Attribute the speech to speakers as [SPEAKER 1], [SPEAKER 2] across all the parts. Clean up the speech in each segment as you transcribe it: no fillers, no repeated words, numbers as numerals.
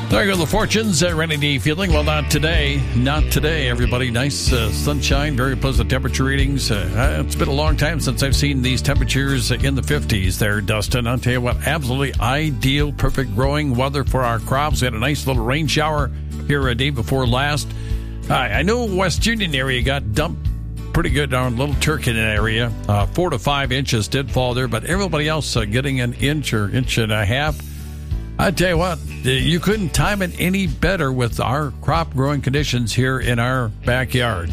[SPEAKER 1] There you go, the fortunes. Rainy feeling. Well, not today. Not today, everybody. Nice sunshine, very pleasant temperature readings. It's been a long time since I've seen these temperatures in the 50s there, Dustin. I'll tell you what, absolutely ideal, perfect growing weather for our crops. We had a nice little rain shower here a day before last. I know West Union area got dumped pretty good down Little Turkey area. 4 to 5 inches did fall there, but everybody else getting an inch or inch and a half. I tell you what, you couldn't time it any better with our crop growing conditions here in our backyard.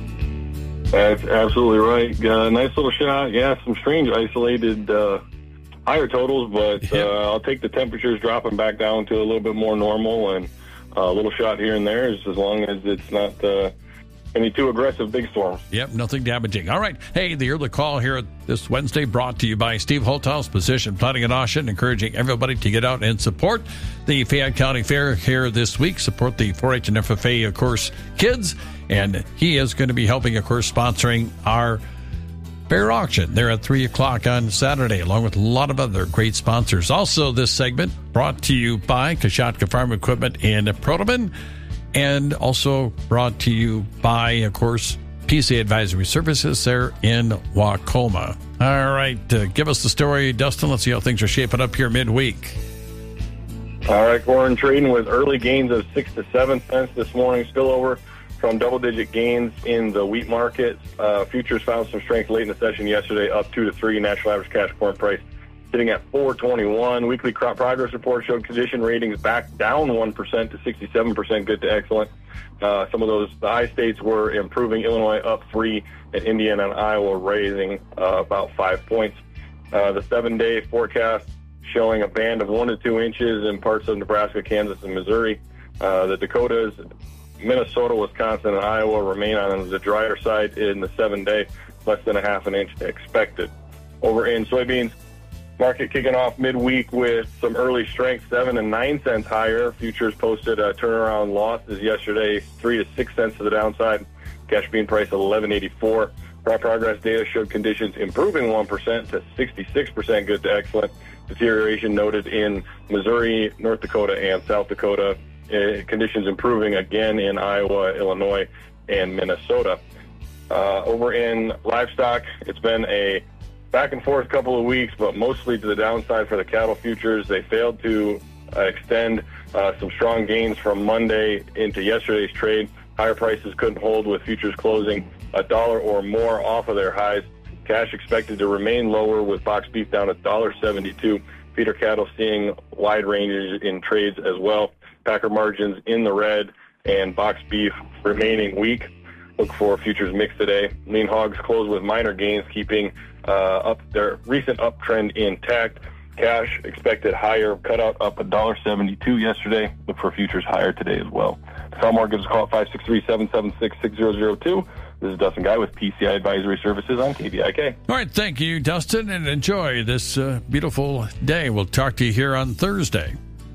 [SPEAKER 2] That's absolutely right. Nice little shot. Yeah, some strange isolated higher totals, but I'll take the temperatures dropping back down to a little bit more normal, and a little shot here and there, as long as it's not any too aggressive big storms.
[SPEAKER 1] Yep, nothing damaging. All right. Hey, the early call here this Wednesday brought to you by Steve Holthouse, Precision Planting and Auction, encouraging everybody to get out and support the Fayette County Fair here this week. Support the 4-H and FFA, of course, kids. And he is going to be helping, of course, sponsoring our fair auction there at 3 o'clock on Saturday, along with a lot of other great sponsors. Also, this segment brought to you by Kashatka Farm Equipment in Protoman. And also brought to you by, of course, PCA Advisory Services there in Wacoma. All right, give us the story, Dustin. Let's see how things are shaping up here midweek.
[SPEAKER 2] All right, corn trading with early gains of 6 to 7 cents this morning. Spillover from double-digit gains in the wheat market. Futures found some strength late in the session yesterday, up 2 to 3. National average cash corn price sitting at $4.21. Weekly crop progress report showed condition ratings back down 1% to 67%, good to excellent. Some of those, the high states were improving. Illinois up 3, and Indiana and Iowa raising about 5 points. The 7-day forecast showing a band of 1 to 2 inches in parts of Nebraska, Kansas, and Missouri. The Dakotas, Minnesota, Wisconsin, and Iowa remain on the drier side in the 7-day, less than a half an inch expected. Over in soybeans, market kicking off midweek with some early strength, 7 and 9 cents higher. Futures posted turnaround losses yesterday, 3 to 6 cents to the downside. Cash bean price at $11.84. Crop progress data showed conditions improving 1% to 66%, good to excellent. Deterioration noted in Missouri, North Dakota, and South Dakota. Conditions improving again in Iowa, Illinois, and Minnesota. Over in livestock, it's been a back and forth couple of weeks, but mostly to the downside for the cattle futures. They failed to extend some strong gains from Monday into yesterday's trade. Higher prices couldn't hold, with futures closing $1 or more off of their highs. Cash expected to remain lower, with box beef down $1.72. Feeder cattle seeing wide ranges in trades as well. Packer margins in the red, and box beef remaining weak. Look for futures mix today. Lean hogs close with minor gains, keeping up their recent uptrend intact. Cash expected higher, cutout up $1.72 yesterday. Look for futures higher today as well. The call market is call at 563-776-6002. This is Dustin Guy with PCI Advisory Services on KVIK.
[SPEAKER 1] All right, thank you, Dustin, and enjoy this beautiful day. We'll talk to you here on Thursday.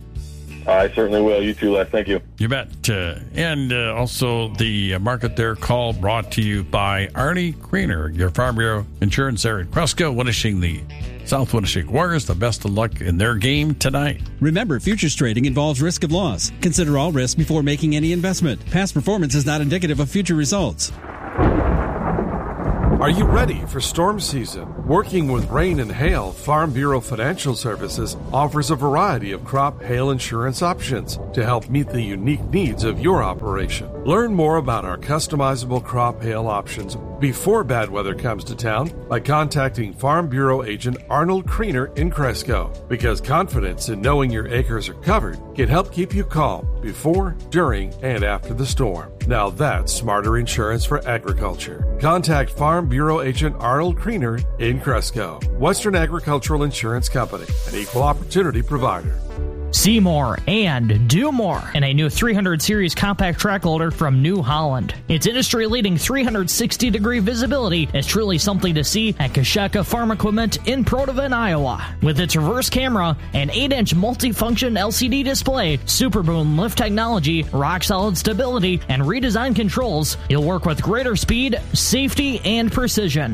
[SPEAKER 2] I certainly will. You too, Les. Thank you.
[SPEAKER 1] You bet. And also the market there call brought to you by Arnie Kriener, your Farm Bureau Insurance there in Cresco, wishing the South Winnipeg Warriors the best of luck in their game tonight.
[SPEAKER 3] Remember, futures trading involves risk of loss. Consider all risks before making any investment. Past performance is not indicative of future results.
[SPEAKER 4] Are you ready for storm season? Working with rain and hail, Farm Bureau Financial Services offers a variety of crop hail insurance options to help meet the unique needs of your operation. Learn more about our customizable crop hail options before bad weather comes to town by contacting Farm Bureau agent Arnold Kriener in Cresco, because confidence in knowing your acres are covered can help keep you calm before, during, and after the storm. Now that's smarter insurance for agriculture. Contact Farm Bureau agent Arnold Kriener in Cresco. Western Agricultural Insurance Company, an equal opportunity provider.
[SPEAKER 5] See more and do more in a new 300 series compact track loader from New Holland. Its industry-leading 360-degree visibility is truly something to see at Kashatka Farm Equipment in Protovan, Iowa. With its reverse camera, an 8-inch multifunction LCD display, Super Boom lift technology, rock-solid stability, and redesigned controls, you'll work with greater speed, safety, and precision.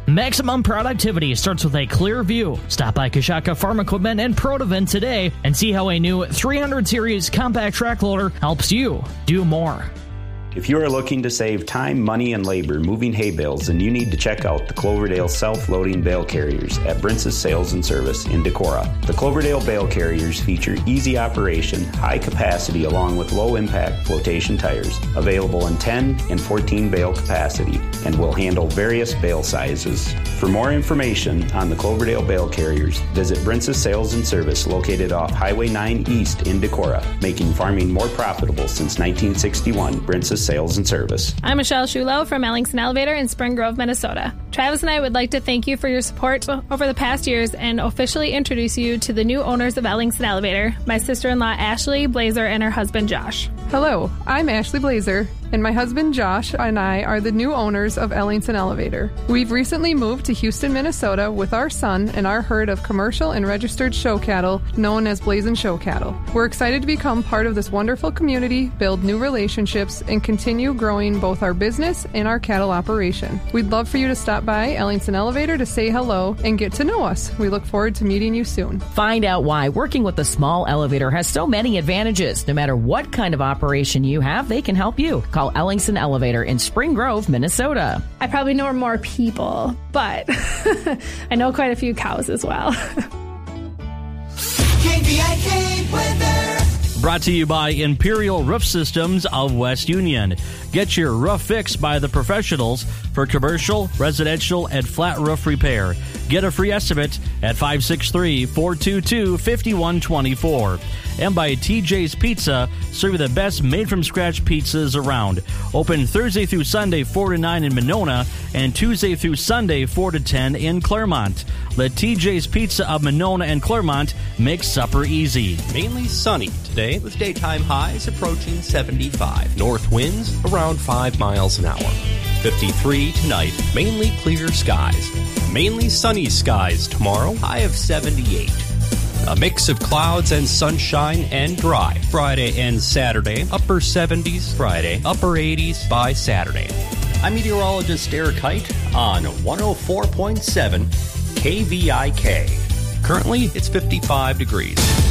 [SPEAKER 5] Maximum productivity starts with a clear view. Stop by Kashaka Farm Equipment and Protivent today and see how a new 300 Series compact track loader helps you do more.
[SPEAKER 6] If you are looking to save time, money, and labor moving hay bales, then you need to check out the Cloverdale self-loading bale carriers at Brince's Sales and Service in Decorah. The Cloverdale bale carriers feature easy operation, high capacity, along with low-impact flotation tires, available in 10 and 14 bale capacity, and will handle various bale sizes. For more information on the Cloverdale bale carriers, visit Brince's Sales and Service, located off Highway 9 East in Decorah, making farming more profitable since 1961. Brince's Sales and Service.
[SPEAKER 7] I'm Michelle Shulo from Ellingson Elevator in Spring Grove, Minnesota. Travis and I would like to thank you for your support over the past years and officially introduce you to the new owners of Ellingson Elevator, my sister-in-law Ashley Blazer and her husband Josh.
[SPEAKER 8] Hello, I'm Ashley Blazer, and my husband Josh and I are the new owners of Ellingson Elevator. We've recently moved to Houston, Minnesota with our son and our herd of commercial and registered show cattle known as Blazin' Show Cattle. We're excited to become part of this wonderful community, build new relationships, and continue growing both our business and our cattle operation. We'd love for you to stop by Ellingson Elevator to say hello and get to know us. We look forward to meeting you soon.
[SPEAKER 9] Find out why working with a small elevator has so many advantages. No matter what kind of operation you have, they can help you. Call Ellingson Elevator in Spring Grove, Minnesota.
[SPEAKER 7] I probably know more people, but I know quite a few cows as well.
[SPEAKER 10] KVIK weather.
[SPEAKER 11] Brought to you by Imperial Roof Systems of West Union. Get your roof fixed by the professionals for commercial, residential, and flat roof repair. Get a free estimate at 563-422-5124. And by TJ's Pizza, serving the best made-from-scratch pizzas around. Open Thursday through Sunday, 4 to 9 in Monona, and Tuesday through Sunday, 4 to 10 in Claremont. Let TJ's Pizza of Monona and Claremont make supper easy.
[SPEAKER 12] Mainly sunny today with daytime highs approaching 75. North winds around 5 miles an hour. 53 tonight, mainly clear skies. Mainly sunny skies tomorrow, high of 78. A mix of clouds and sunshine and dry. Friday and Saturday, upper 70s Friday, upper 80s by Saturday. I'm meteorologist Eric Height on 104.7 KVIK. Currently, it's 55 degrees.